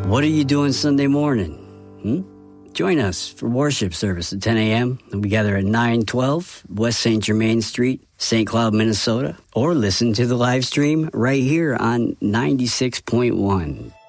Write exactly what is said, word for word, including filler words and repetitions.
What are you doing Sunday morning? Hmm? Join us for worship service at ten a.m. We gather at nine twelve West Saint Germain Street, Saint Cloud, Minnesota. Or listen to the live stream right here on ninety-six point one.